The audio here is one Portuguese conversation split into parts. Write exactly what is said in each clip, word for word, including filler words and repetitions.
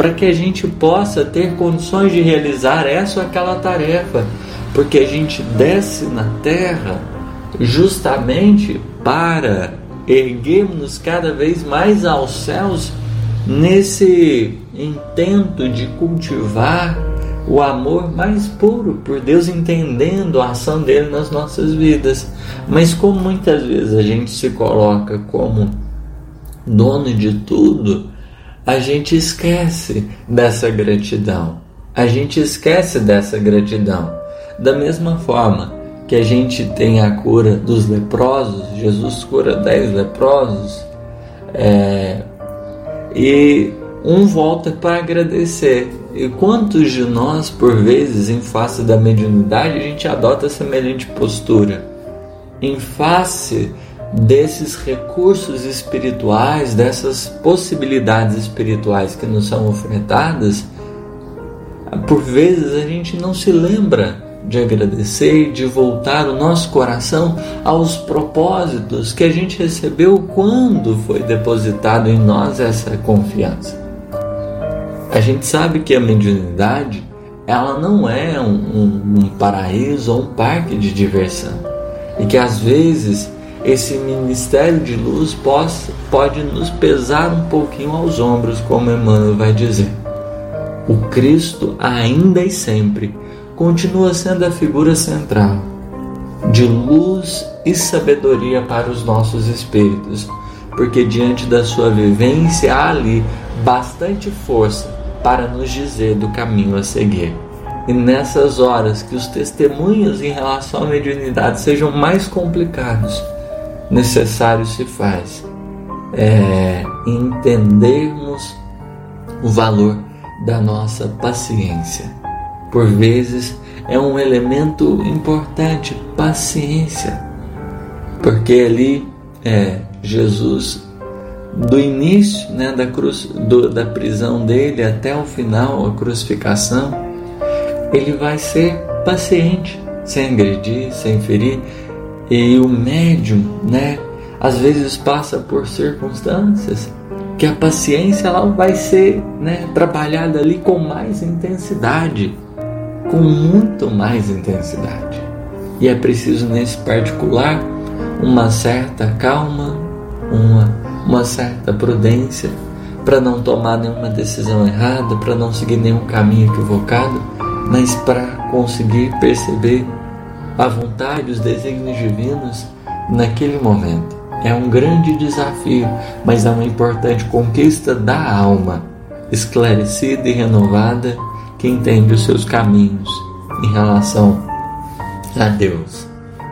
para que a gente possa ter condições de realizar essa ou aquela tarefa, porque a gente desce na terra justamente para erguermos cada vez mais aos céus nesse intento de cultivar o amor mais puro por Deus, entendendo a ação dele nas nossas vidas. Mas como muitas vezes a gente se coloca como dono de tudo, a gente esquece dessa gratidão. A gente esquece dessa gratidão. Da mesma forma que a gente tem a cura dos leprosos, Jesus cura dez leprosos, é, e um volta para agradecer. E quantos de nós, por vezes, em face da mediunidade, a gente adota semelhante postura? Em face desses recursos espirituais, dessas possibilidades espirituais que nos são ofertadas, por vezes a gente não se lembra de agradecer, de voltar o nosso coração aos propósitos que a gente recebeu quando foi depositado em nós essa confiança. A gente sabe que a mediunidade, ela não é um, um, um paraíso ou um parque de diversão, e que às vezes esse ministério de luz pode, pode nos pesar um pouquinho aos ombros, como Emmanuel vai dizer. O Cristo ainda e sempre continua sendo a figura central de luz e sabedoria para os nossos espíritos, porque diante da sua vivência há ali bastante força para nos dizer do caminho a seguir. E nessas horas que os testemunhos em relação à mediunidade sejam mais complicados, necessário se faz é, entendermos o valor da nossa paciência. Por vezes é um elemento importante, paciência, porque ali é, Jesus, do início, né, da, cruz, do, da prisão dele até o final, a crucificação, ele vai ser paciente, sem agredir, sem ferir. E o médium, né, às vezes passa por circunstâncias que a paciência ela vai ser, né, trabalhada ali com mais intensidade, com muito mais intensidade. E é preciso, nesse particular, uma certa calma, uma, uma certa prudência, para não tomar nenhuma decisão errada, para não seguir nenhum caminho equivocado, mas para conseguir perceber a vontade, os desígnios divinos naquele momento. É um grande desafio, mas é uma importante conquista da alma, esclarecida e renovada, que entende os seus caminhos em relação a Deus.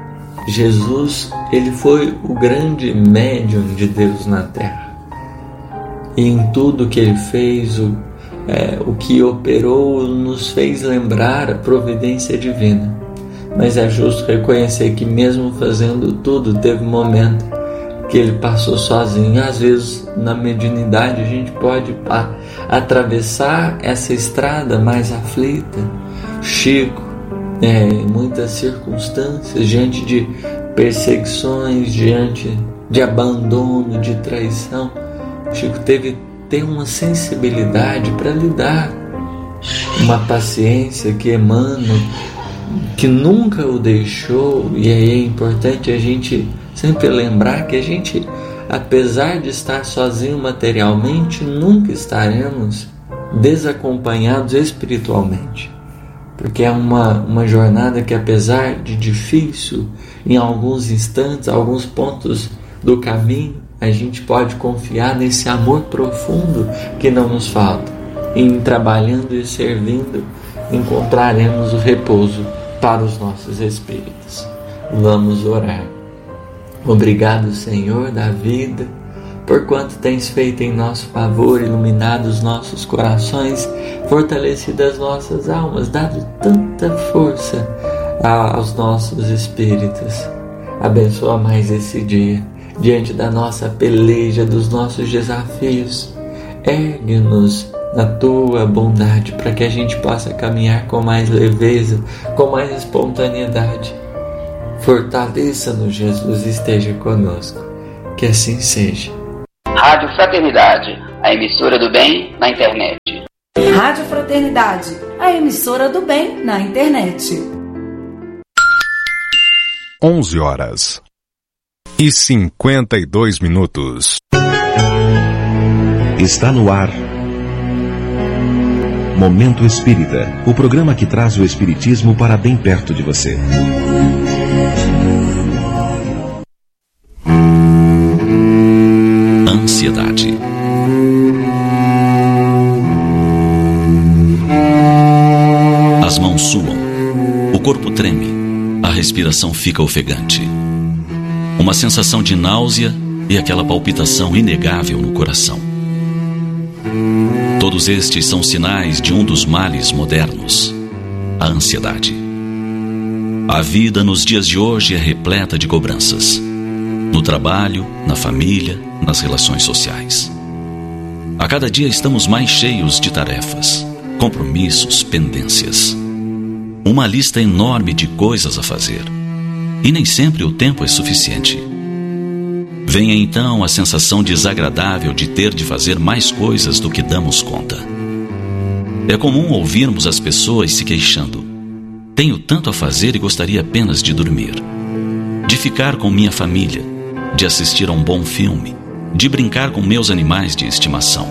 Jesus, ele foi o grande médium de Deus na Terra. E em tudo que ele fez, o, é, o que operou, nos fez lembrar a providência divina. Mas é justo reconhecer que mesmo fazendo tudo, teve um momento que ele passou sozinho. Às vezes, na mediunidade, a gente pode a, atravessar essa estrada mais aflita. Chico, é, em muitas circunstâncias, diante de perseguições, diante de abandono, de traição, Chico teve ter uma sensibilidade para lidar, uma paciência que emana, que nunca o deixou. E aí é importante a gente sempre lembrar que a gente, apesar de estar sozinho materialmente, nunca estaremos desacompanhados espiritualmente, porque é uma, uma jornada que, apesar de difícil em alguns instantes, alguns pontos do caminho, a gente pode confiar nesse amor profundo que não nos falta. E em trabalhando e servindo, encontraremos o repouso para os nossos espíritos. Vamos orar. Obrigado, Senhor da vida, por quanto tens feito em nosso favor, iluminado os nossos corações, fortalecido as nossas almas, dado tanta força aos nossos espíritos. Abençoa mais esse dia, diante da nossa peleja, dos nossos desafios. Ergue-nos na tua bondade, para que a gente possa caminhar com mais leveza, com mais espontaneidade. Fortaleça-nos, Jesus, e esteja conosco. Que assim seja. Rádio Fraternidade, a emissora do bem na internet. Rádio Fraternidade, a emissora do bem na internet. onze horas e cinquenta e dois minutos. Está no ar Momento Espírita, o programa que traz o espiritismo para bem perto de você. Ansiedade. As mãos suam, o corpo treme, a respiração fica ofegante. Uma sensação de náusea e aquela palpitação inegável no coração. Todos estes são sinais de um dos males modernos, a ansiedade. A vida nos dias de hoje é repleta de cobranças. No trabalho, na família, nas relações sociais. A cada dia estamos mais cheios de tarefas, compromissos, pendências. Uma lista enorme de coisas a fazer. E nem sempre o tempo é suficiente. Vem então a sensação desagradável de ter de fazer mais coisas do que damos conta. É comum ouvirmos as pessoas se queixando. Tenho tanto a fazer e gostaria apenas de dormir. De ficar com minha família, de assistir a um bom filme, de brincar com meus animais de estimação.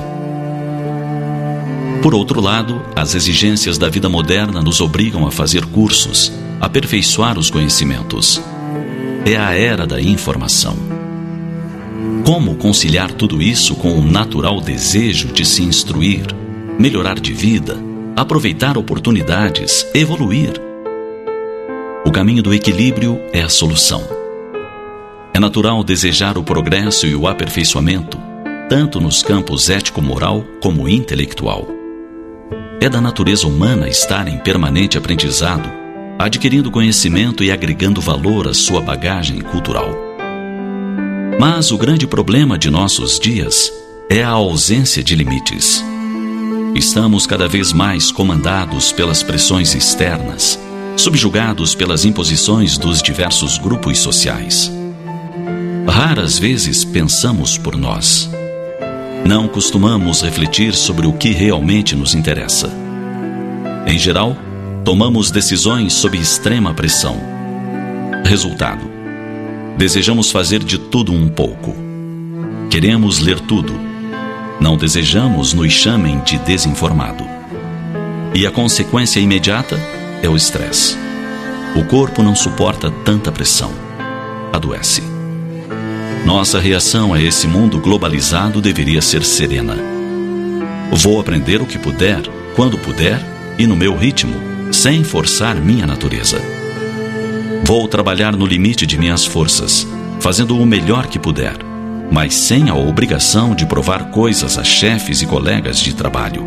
Por outro lado, as exigências da vida moderna nos obrigam a fazer cursos, a aperfeiçoar os conhecimentos. É a era da informação. Como conciliar tudo isso com o natural desejo de se instruir, melhorar de vida, aproveitar oportunidades, evoluir? O caminho do equilíbrio é a solução. É natural desejar o progresso e o aperfeiçoamento, tanto nos campos ético-moral como intelectual. É da natureza humana estar em permanente aprendizado, adquirindo conhecimento e agregando valor à sua bagagem cultural. Mas o grande problema de nossos dias é a ausência de limites. Estamos cada vez mais comandados pelas pressões externas, subjugados pelas imposições dos diversos grupos sociais. Raras vezes pensamos por nós. Não costumamos refletir sobre o que realmente nos interessa. Em geral, tomamos decisões sob extrema pressão. Resultado: desejamos fazer de tudo um pouco. Queremos ler tudo. Não desejamos nos chamem de desinformado. E a consequência imediata é o estresse. O corpo não suporta tanta pressão. Adoece. Nossa reação a esse mundo globalizado deveria ser serena. Vou aprender o que puder, quando puder e no meu ritmo, sem forçar minha natureza. Vou trabalhar no limite de minhas forças, fazendo o melhor que puder, mas sem a obrigação de provar coisas a chefes e colegas de trabalho.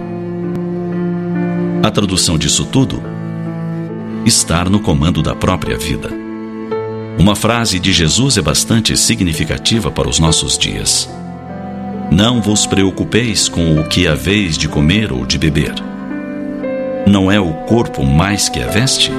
A tradução disso tudo: estar no comando da própria vida. Uma frase de Jesus é bastante significativa para os nossos dias. Não vos preocupeis com o que haveis de comer ou de beber. Não é o corpo mais que a veste?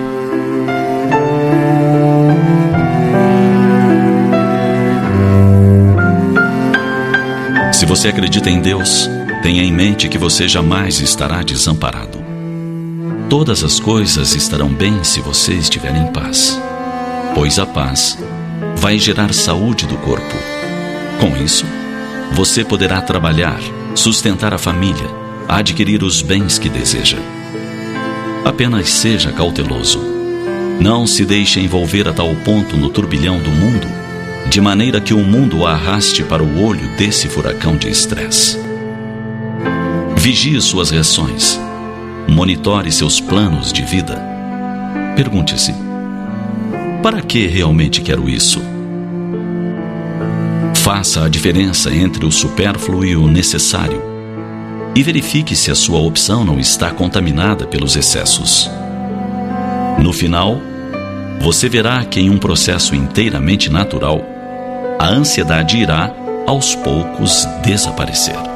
Se você acredita em Deus, tenha em mente que você jamais estará desamparado. Todas as coisas estarão bem se você estiver em paz, pois a paz vai gerar saúde do corpo. Com isso, você poderá trabalhar, sustentar a família, adquirir os bens que deseja. Apenas seja cauteloso. Não se deixe envolver a tal ponto no turbilhão do mundo, de maneira que o mundo o arraste para o olho desse furacão de estresse. Vigie suas reações. Monitore seus planos de vida. Pergunte-se: para que realmente quero isso? Faça a diferença entre o supérfluo e o necessário e verifique se a sua opção não está contaminada pelos excessos. No final, você verá que em um processo inteiramente natural, a ansiedade irá, aos poucos, desaparecer.